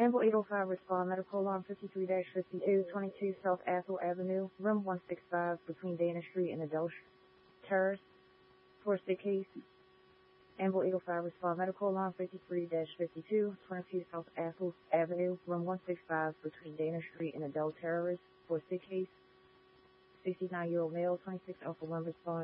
Amble 805 respond medical alarm 53-52, 22 South Athol Avenue, room 165 between Dana Street and Adele Terrace for sick case. Amble 805 respond medical alarm 53-52, 22 South Athol Avenue, room 165 between Dana Street and Adele Terrace for sick case. 69-year-old male, 26 Alpha 1 respond.